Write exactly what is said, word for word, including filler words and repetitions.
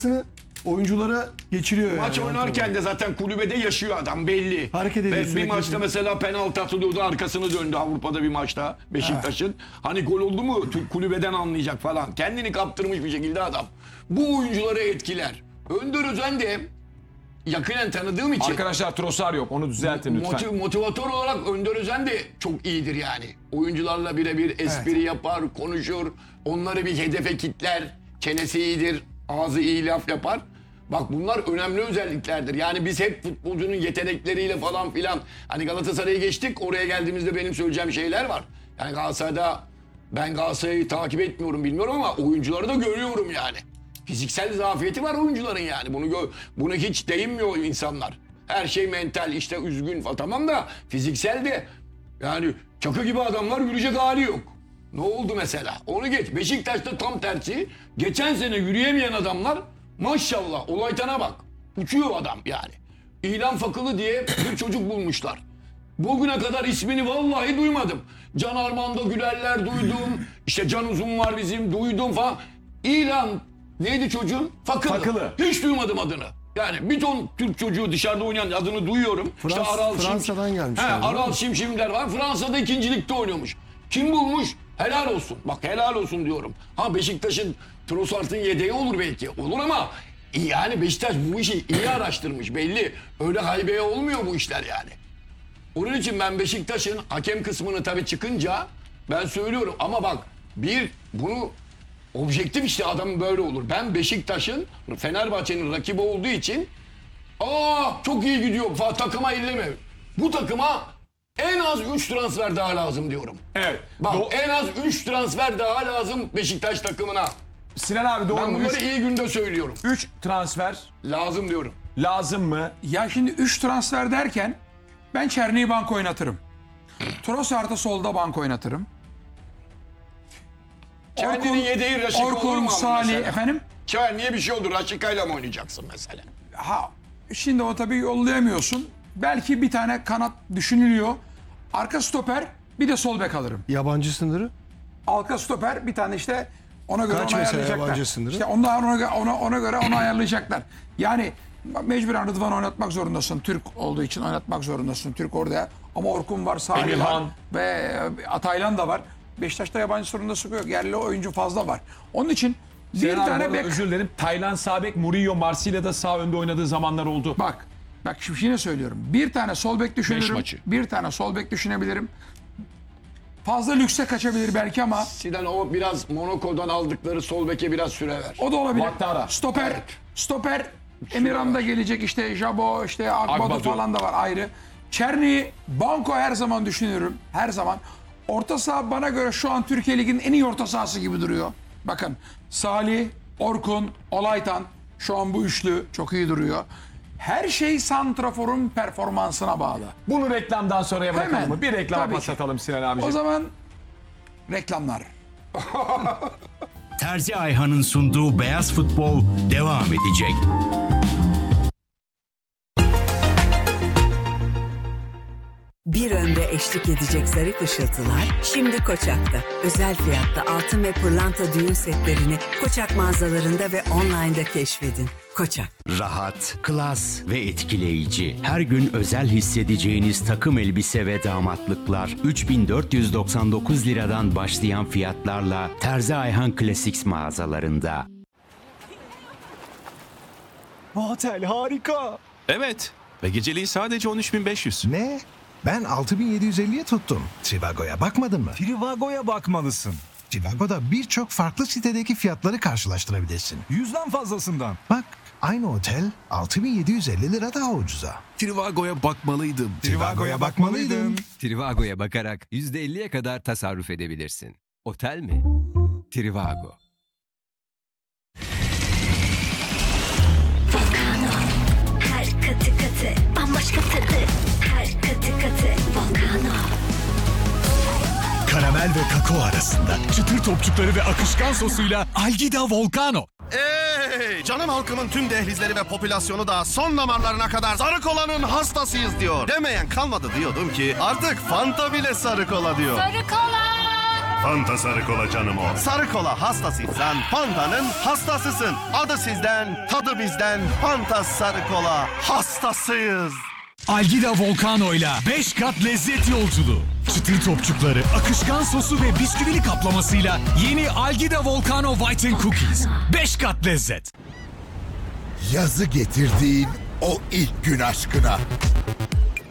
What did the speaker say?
oyunculara geçiriyor. Maç yani. oynarken de zaten kulübede yaşıyor adam belli. Hareket ediyor, Ve bir sürekli maçta yapıyor. mesela penaltı atılıyordu, arkasını döndü Avrupa'da bir maçta Beşiktaş'ın. Hani gol oldu mu Türk kulübeden anlayacak falan. Kendini kaptırmış bir şekilde adam. Bu oyuncuları etkiler. Önder Özen de yakinen tanıdığım için Arkadaşlar Trossard yok, onu düzeltin lütfen. motiv- motivatör olarak Önder Özen de çok iyidir yani. Oyuncularla birebir espri Evet. yapar, konuşur. Onları bir hedefe kitler. Çenesi iyidir, ağzı iyi laf yapar. Bak bunlar önemli özelliklerdir. Yani biz hep futbolcunun yetenekleriyle falan filan. Hani Galatasaray'a geçtik. Oraya geldiğimizde benim söyleyeceğim şeyler var. Yani Galatasaray'da ben Galatasaray'ı takip etmiyorum bilmiyorum ama oyuncuları da görüyorum yani. Fiziksel zafiyeti var oyuncuların yani. Bunu gö- bunu hiç değinmiyor insanlar. Her şey mental işte üzgün falan tamam da fiziksel de yani çakı gibi adamlar yürüyecek hali yok. Ne oldu mesela? Onu geç. Beşiktaş'ta tam tersi. Geçen sene yürüyemeyen adamlar maşallah olaytana bak. Uçuyor adam yani. İlan Fakılı diye bir çocuk bulmuşlar. Bugüne kadar ismini vallahi duymadım. Can Armando Gülerler duydum. İşte Can Uzun var bizim duydum falan. İlan neydi çocuğun? Fakılı. Fakılı. Hiç duymadım adını. Yani bir ton Türk çocuğu dışarıda oynayan adını duyuyorum. Frans- işte Aral Şim- Fransa'dan gelmişler, He, değil mi? Aral Şimşimler var. Fransa'da ikincilikte oynuyormuş. Kim bulmuş? Helal olsun. Bak helal olsun diyorum. Ha Beşiktaş'ın Trossard'ın yedeği olur belki. Olur ama yani Beşiktaş bu işi iyi araştırmış belli. Öyle haybeye olmuyor bu işler yani. Onun için ben Beşiktaş'ın hakem kısmını tabii çıkınca ben söylüyorum ama bak bir bunu objektif işte adam böyle olur. Ben Beşiktaş'ın Fenerbahçe'nin rakibi olduğu için aa çok iyi gidiyor falan takıma elleme. Bu takıma en az üç transfer daha lazım diyorum. Evet. Bak Do- en az üç transfer daha lazım Beşiktaş takımına. Sinan abi doğru Ben mu? bunları iyi günde söylüyorum. üç transfer Lazım diyorum. lazım mı? Ya şimdi üç transfer derken ben Çerni'yi bank oynatırım. Trossard'ı solda bank oynatırım. Kendini yedeği Raşika olur Orkun, mu ama Salih mesela? efendim. Çay niye bir şey olur? Raşika'yla mı oynayacaksın mesela? Ha, şimdi o tabii yollayamıyorsun. Belki bir tane kanat düşünülüyor. Arka stoper bir de sol bek alırım. Yabancı sınırı. Arka stoper bir tane işte ona göre Kaç onu mesela ayarlayacaklar. yabancı sınırı? İşte ondan ona, ona, ona göre onu ayarlayacaklar. Yani mecburen Rıdvan oynatmak zorundasın. Türk olduğu için oynatmak zorundasın. Türk orada. Ama Orkun var, Salih var Emirhan. ve Ataylan da var. Beşiktaş'ta yabancı sorunması yok. Yerli oyuncu fazla var. Onun için bir Sinan abi, bu tane arada bek. özür dilerim. Taylan sağ bek, Murillo Marsilya'da sağ önde oynadığı zamanlar oldu. Bak, bak şimdi yine söylüyorum. Bir tane sol bek düşünürüm. maçı. Bir tane sol bek düşünebilirim. Fazla lükse kaçabilir belki ama Sinan o biraz Monaco'dan aldıkları sol beke biraz süre ver. o da olabilir. Ouattara. Stoper, Evet. stoper Emirhan da gelecek işte Jabo, işte Akbadu Akbadu. falan da var ayrı. Çerni, Banko her zaman düşünürüm. Her zaman. Orta saha bana göre şu an Türkiye Ligi'nin en iyi orta sahası gibi duruyor. Bakın Salih, Orkun, Olaytan şu an bu üçlü çok iyi duruyor. Her şey santraforun performansına bağlı. Bunu reklamdan sonraya bırakalım Hemen. mı? Bir reklama Tabii pas ki. atalım Sinan abiciğim. O zaman reklamlar. Terzi Ayhan'ın sunduğu Beyaz Futbol devam edecek. Bir önde eşlik edecek zarif ışıltılar şimdi Koçak'ta. Özel fiyatta altın ve pırlanta düğün setlerini Koçak mağazalarında ve online'da keşfedin. Koçak. Rahat, klas ve etkileyici. Her gün özel hissedeceğiniz takım elbise ve damatlıklar üç bin dört yüz doksan dokuz liradan başlayan fiyatlarla Terzi Ayhan Classics mağazalarında. Bu otel harika. Evet ve geceliği sadece on üç bin beş yüz. Ne? Ben altı bin yedi yüz elliye tuttum. Trivago'ya bakmadın mı? Trivago'ya bakmalısın. Trivago'da birçok farklı sitedeki fiyatları karşılaştırabilirsin. Yüzden fazlasından. Bak, aynı otel altı bin yedi yüz elli lira daha ucuza. Trivago'ya bakmalıydım. Trivago'ya bakmalıydın. Trivago'ya bakarak yüzde elliye kadar tasarruf edebilirsin. Otel mi? Trivago. Her katı katı bambaşka tadı. Her katı katı Volcano. Karamel ve kakao arasında çıtır topçukları ve akışkan sosuyla Algida Volcano. Ey canım halkımın tüm dehlizleri ve popülasyonu da son damarlarına kadar sarı kolanın hastasıyız diyor. Demeyen kalmadı diyordum ki artık Fanta bile sarı kola diyor. Sarı kola. Fanta Sarı Kola canım o. Sarı Kola hastasıysan Fanta'nın hastasısın. Adı sizden, tadı bizden. Fanta Sarı Kola hastasıyız. Algida Volcano'yla beş kat lezzet yolculuğu. Çıtır topçukları, akışkan sosu ve bisküvili kaplamasıyla yeni Algida Volcano Whiten Cookies. beş kat lezzet. Yazı getirdiğin o ilk gün aşkına